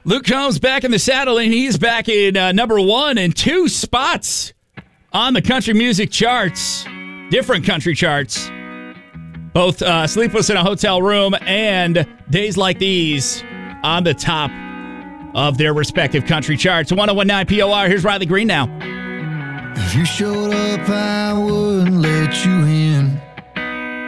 Luke Combs back in the saddle, and he's back in number 1 in 2 spots on the country music charts. Different country charts. Both Sleepless in a Hotel Room and Days Like These on the top of their respective country charts. 101.9 POR. Here's Riley Green now. If you showed up, I wouldn't let you in.